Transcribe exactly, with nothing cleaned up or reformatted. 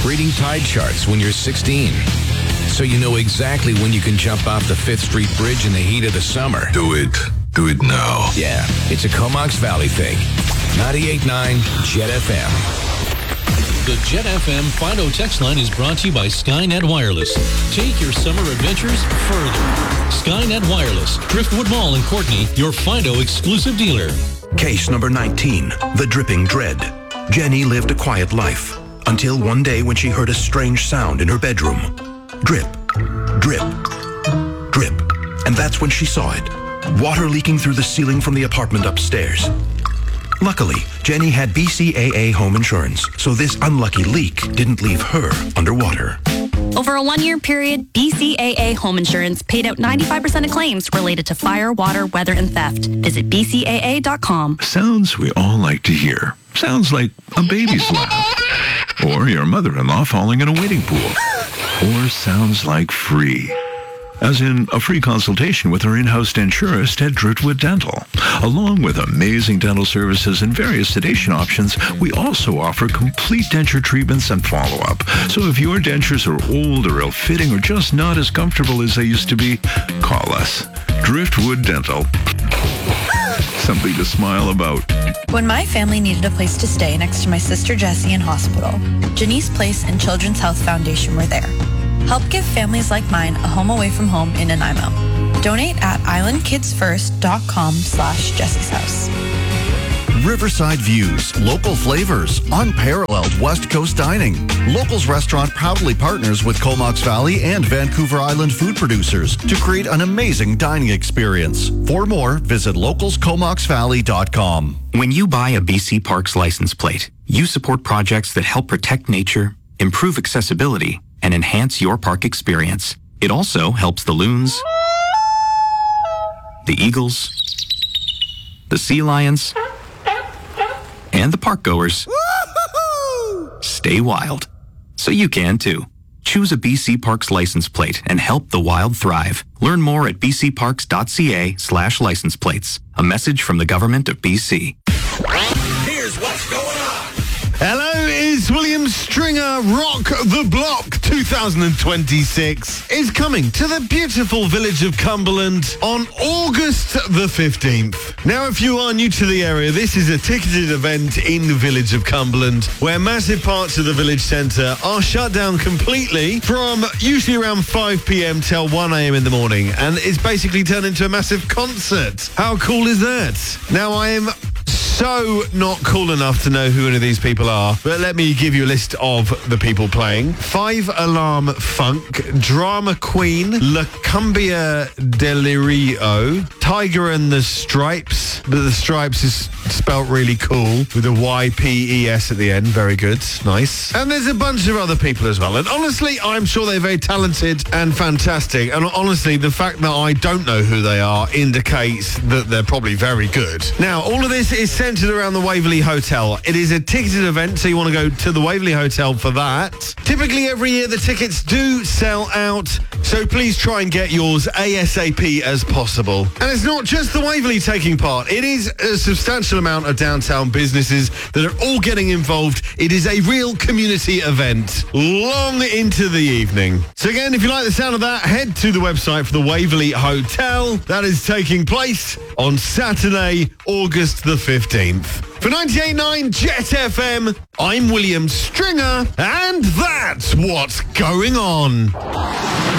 reading tide charts when you're sixteen. So you know exactly when you can jump off the Fifth Street Bridge in the heat of the summer. Do it. Do it now. Yeah, it's a Comox Valley thing. ninety-eight point nine Jet F M. The Jet F M Fido text line is brought to you by Skynet Wireless. Take your summer adventures further. Skynet Wireless, Driftwood Mall in Courtney, your Fido exclusive dealer. Case number nineteen, the dripping dread. Jenny lived a quiet life until one day when she heard a strange sound in her bedroom. Drip, drip, drip. And that's when she saw it. Water leaking through the ceiling from the apartment upstairs. Luckily, Jenny had B C A A home insurance, so this unlucky leak didn't leave her underwater. Over a one-year period, B C A A Home Insurance paid out ninety-five percent of claims related to fire, water, weather, and theft. Visit B C A A dot com. Sounds we all like to hear. Sounds like a baby's laugh. Or your mother-in-law falling in a wading pool. Or sounds like free. As in a free consultation with our in-house denturist at Driftwood Dental. Along with amazing dental services and various sedation options, we also offer complete denture treatments and follow-up. So if your dentures are old or ill-fitting or just not as comfortable as they used to be, call us. Driftwood Dental. Something to smile about. When my family needed a place to stay next to my sister Jessie in hospital, Janice Place and Children's Health Foundation were there. Help give families like mine a home away from home in Nanaimo. Donate at islandkidsfirst.com slash Jessie's House. Riverside views, local flavors, unparalleled West Coast dining. Locals Restaurant proudly partners with Comox Valley and Vancouver Island food producers to create an amazing dining experience. For more, visit locals comox valley dot com. When you buy a B C Parks license plate, you support projects that help protect nature, improve accessibility, and enhance your park experience. It also helps the loons, the eagles, the sea lions, and the park goers stay wild. So you can too. Choose a B C Parks license plate and help the wild thrive. Learn more at bcparks.ca slash license plates. A message from the government of B C. Here's what's going on. Hello, it's William Stringer. Rock the Block two thousand twenty-six is coming to the beautiful village of Cumberland on August the fifteenth. Now, if you are new to the area, this is a ticketed event in the village of Cumberland where massive parts of the village centre are shut down completely from usually around five p.m. till one a.m. in the morning, and it's basically turned into a massive concert. How cool is that? Now, I am so not cool enough to know who any of these people are, but let me give you a list of the people playing. Five Alarm Funk, Drama Queen, La Cumbia Delirio, Tiger and the Stripes, but the Stripes is spelt really cool with a Y P E S at the end. Very good, nice. And there's a bunch of other people as well, and honestly, I'm sure they're very talented and fantastic, and honestly, the fact that I don't know who they are indicates that they're probably very good. Now, all of this is centered around the Waverley Hotel. It is a ticketed event, so you want to go to the Waverley Hotel for that. Typically every year the tickets do sell out, so please try and get yours ASAP as possible. And it's not just the Waverley taking part. It is a substantial amount of downtown businesses that are all getting involved. It is a real community event long into the evening. So again, if you like the sound of that, head to the website for the Waverley Hotel. That is taking place on Saturday, August the fifteenth. For ninety-eight point nine Jet F M, I'm William Stringer, and that's what's going on.